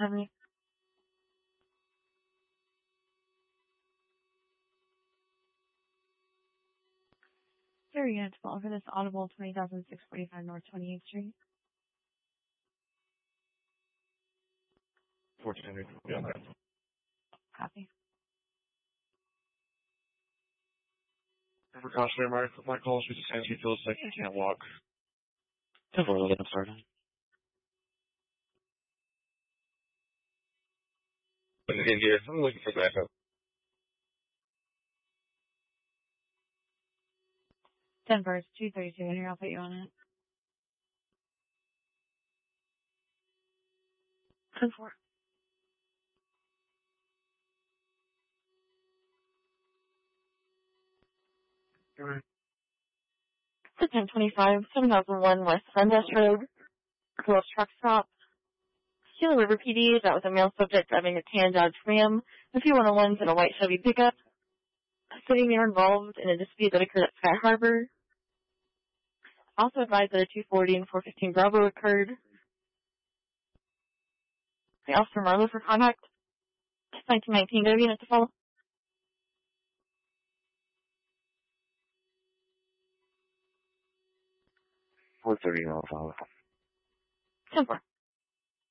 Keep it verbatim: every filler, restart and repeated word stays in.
seventy. Here you have to call for this audible twenty thousand six forty-five North twenty-eighth Street. fourteen hundred. Yeah. Copy. Precautionary mark with my call. She just says he feels like he can't walk. Definitely will get him started. But in here, I'm looking for backup. Denver's two thirty-two in here. I'll put you on it. ten four. ten twenty-five, seven thousand one West Sundash Road. Close truck stop. Gila River P D, that was a male subject driving a tan Dodge Ram, a few one oh ones, and a white Chevy pickup. Sitting there involved in a dispute that occurred at Sky Harbor. Also advised that a two forty and four fifteen Bravo occurred. The Officer Marlowe for contact. nineteen nineteen, go unit to follow. four thirty, I'll follow. ten four.